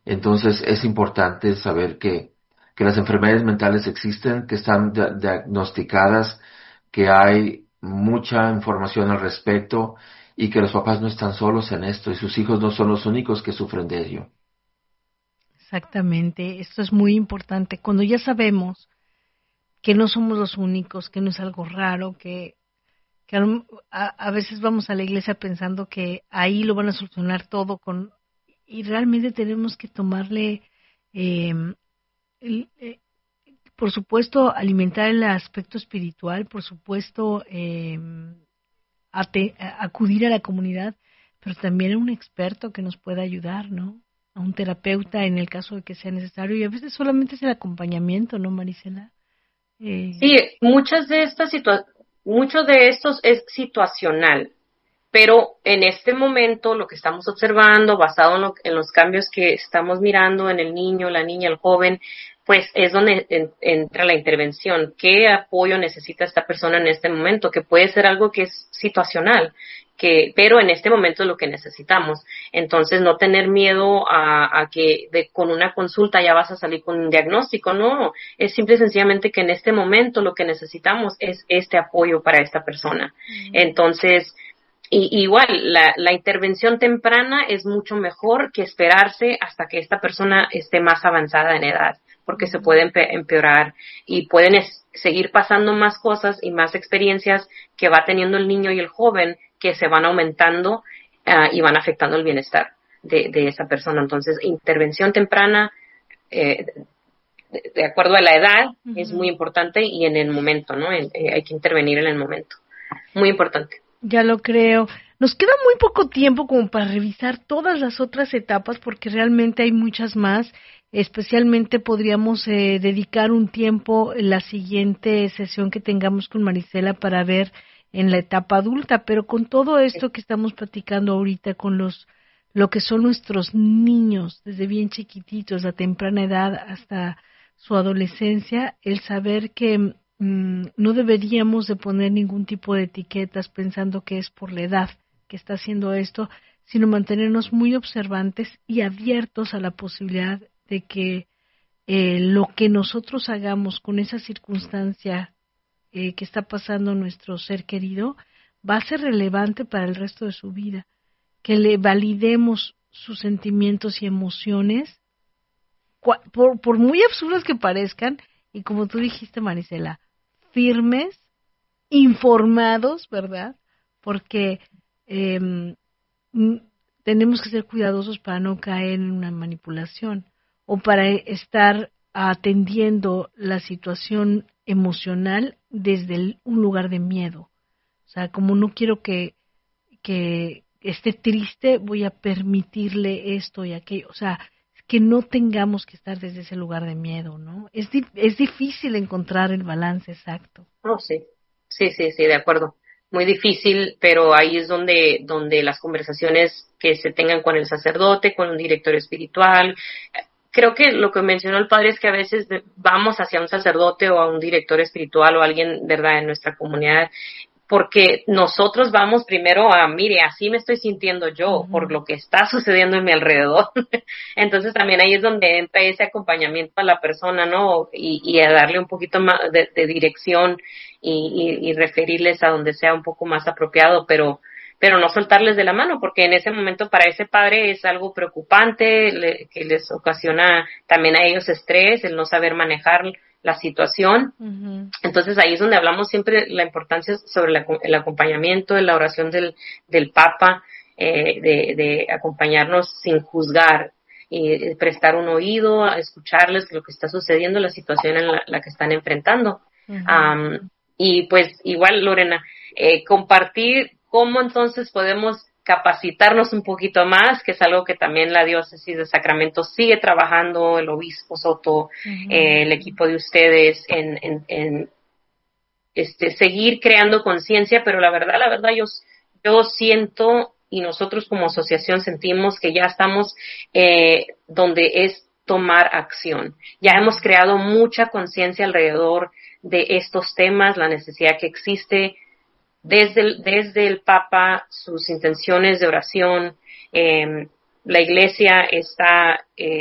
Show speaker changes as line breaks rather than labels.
Entonces es importante saber que las enfermedades mentales existen, que están diagnosticadas, que hay mucha información al respecto y que los papás no están solos en esto y sus hijos no son los únicos que sufren de ello.
Exactamente, esto es muy importante. Cuando ya sabemos que no somos los únicos, que no es algo raro, que a veces vamos a la iglesia pensando que ahí lo van a solucionar todo y realmente tenemos que tomarle, eh, el- eh, por supuesto, alimentar el aspecto espiritual, por supuesto, acudir a la comunidad, pero también a un experto que nos pueda ayudar, ¿no? A un terapeuta en el caso de que sea necesario, y a veces solamente es el acompañamiento, ¿no, Marisela? Eh,
Sí, mucho de estos es situacional, pero en este momento lo que estamos observando, basado en los cambios que estamos mirando en el niño, la niña, el joven, pues es donde entra la intervención. ¿Qué apoyo necesita esta persona en este momento? Que puede ser algo que es situacional, pero en este momento es lo que necesitamos. Entonces, no tener miedo a que con una consulta ya vas a salir con un diagnóstico, no. Es simple y sencillamente que en este momento lo que necesitamos es este apoyo para esta persona. Entonces, igual, la intervención temprana es mucho mejor que esperarse hasta que esta persona esté más avanzada en edad, porque se puede empeorar y pueden seguir pasando más cosas y más experiencias que va teniendo el niño y el joven que se van aumentando y van afectando el bienestar de esa persona. Entonces, intervención temprana, eh, de acuerdo a la edad, es muy importante y en el momento, ¿no? Hay que intervenir en el momento. Muy importante.
Ya lo creo. Nos queda muy poco tiempo como para revisar todas las otras etapas porque realmente hay muchas más. Especialmente podríamos dedicar un tiempo en la siguiente sesión que tengamos con Marisela para ver en la etapa adulta, pero con todo esto que estamos platicando ahorita con lo que son nuestros niños desde bien chiquititos, a temprana edad hasta su adolescencia, el saber que no deberíamos de poner ningún tipo de etiquetas pensando que es por la edad que está haciendo esto, sino mantenernos muy observantes y abiertos a la posibilidad de que lo que nosotros hagamos con esa circunstancia que está pasando nuestro ser querido va a ser relevante para el resto de su vida, que le validemos sus sentimientos y emociones, por muy absurdos que parezcan, y como tú dijiste, Marisela, firmes, informados, ¿verdad? Porque eh, tenemos que ser cuidadosos para no caer en una manipulación o para estar atendiendo la situación emocional desde un lugar de miedo. O sea, como no quiero que esté triste, voy a permitirle esto y aquello. O sea, que no tengamos que estar desde ese lugar de miedo, ¿no? Es difícil encontrar el balance exacto.
Oh, sí, sí, de acuerdo. Muy difícil, pero ahí es donde las conversaciones que se tengan con el sacerdote, con un director espiritual. Creo que lo que mencionó el padre es que a veces vamos hacia un sacerdote o a un director espiritual o alguien, ¿verdad?, en nuestra comunidad porque nosotros vamos primero mire, así me estoy sintiendo yo por lo que está sucediendo en mi alrededor. Entonces también ahí es donde entra ese acompañamiento a la persona, ¿no? Y a darle un poquito más de dirección y referirles a donde sea un poco más apropiado, pero no soltarles de la mano, porque en ese momento para ese padre es algo preocupante, que les ocasiona también a ellos estrés, el no saber manejar la situación. Entonces ahí es donde hablamos siempre la importancia sobre el acompañamiento, de la oración del Papa, de acompañarnos sin juzgar, y prestar un oído, a escucharles lo que está sucediendo, la situación en la que están enfrentando. Y pues igual, Lorena, compartir cómo entonces podemos capacitarnos un poquito más, que es algo que también la diócesis de Sacramento sigue trabajando, el obispo Soto, el equipo de ustedes en seguir creando conciencia, pero la verdad yo siento y nosotros como asociación sentimos que ya estamos donde es tomar acción. Ya hemos creado mucha conciencia alrededor de estos temas, la necesidad que existe desde el Papa, sus intenciones de oración. La Iglesia está